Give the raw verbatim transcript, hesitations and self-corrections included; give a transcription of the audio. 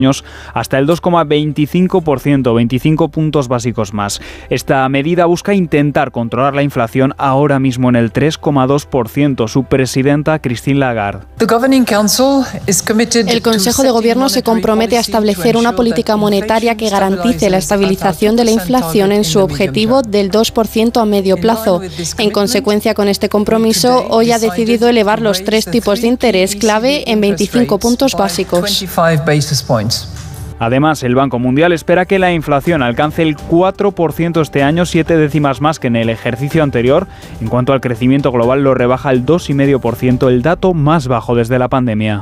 hasta el dos coma veinticinco por ciento, veinticinco puntos básicos más. Esta medida busca intentar controlar la inflación ahora mismo en el tres coma dos por ciento. Su presidenta, Christine Lagarde. El Consejo de Gobierno se compromete a establecer una política monetaria que garantice la estabilización de la inflación en su objetivo del dos por ciento a medio plazo. En consecuencia con este compromiso, hoy ha decidido elevar los tres tipos de interés clave en veinticinco puntos básicos. Además, el Banco Mundial espera que la inflación alcance el cuatro por ciento este año, siete décimas más que en el ejercicio anterior. En cuanto al crecimiento global, lo rebaja al dos coma cinco por ciento, el dato más bajo desde la pandemia.